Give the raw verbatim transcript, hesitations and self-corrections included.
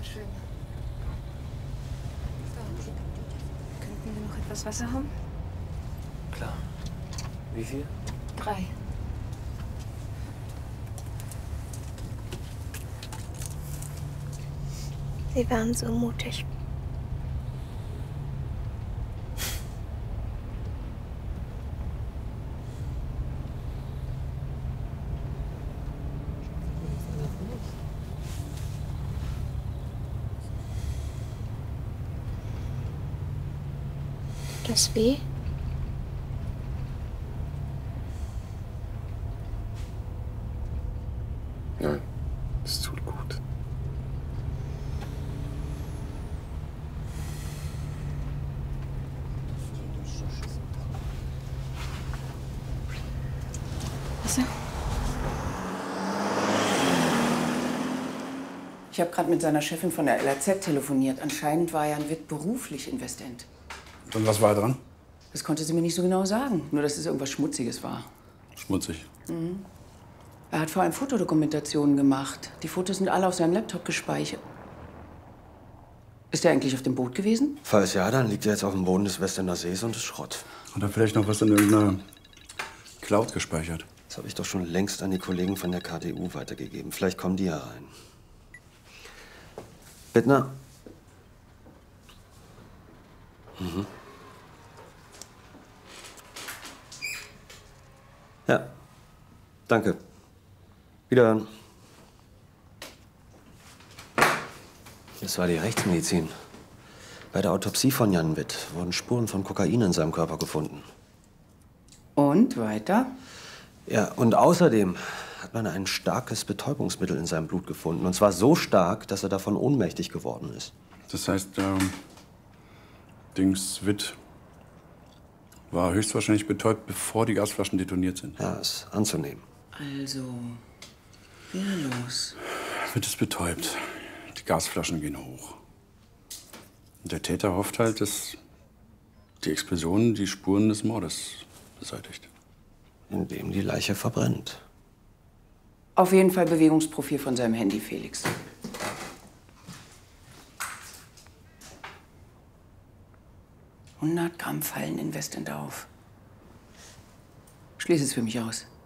Schön. So. Könnten wir noch etwas Wasser haben? Klar. Wie viel? Drei. Sie waren so mutig. Tut das weh? Nein, es tut gut. Wasser? Ich habe gerade mit seiner Chefin von der L R Z telefoniert. Anscheinend war Jan Witt beruflich in Westend. Und was war dran? Das konnte sie mir nicht so genau sagen. Nur, dass es irgendwas Schmutziges war. Schmutzig. Mhm. Er hat vor allem Fotodokumentationen gemacht. Die Fotos sind alle auf seinem Laptop gespeichert. Ist er eigentlich auf dem Boot gewesen? Falls ja, dann liegt er jetzt auf dem Boden des Westender Sees und ist Schrott. Hat er vielleicht noch was in irgendeiner Cloud gespeichert? Das habe ich doch schon längst an die Kollegen von der K D U weitergegeben. Vielleicht kommen die ja rein. Bittner? Mhm. Ja. Danke. Wiederhören. Das war die Rechtsmedizin. Bei der Autopsie von Jan Witt wurden Spuren von Kokain in seinem Körper gefunden. Und weiter? Ja, und außerdem hat man ein starkes Betäubungsmittel in seinem Blut gefunden. Und zwar so stark, dass er davon ohnmächtig geworden ist. Das heißt, ähm, Dings Witt war höchstwahrscheinlich betäubt, bevor die Gasflaschen detoniert sind. Ja, ist anzunehmen. Also, wehrlos. Witt ist betäubt. Die Gasflaschen gehen hoch. Und der Täter hofft halt, dass die Explosion die Spuren des Mordes beseitigt. Indem die Leiche verbrennt. Auf jeden Fall Bewegungsprofil von seinem Handy, Felix. hundert Gramm fallen in Westend auf. Schließe es für mich aus.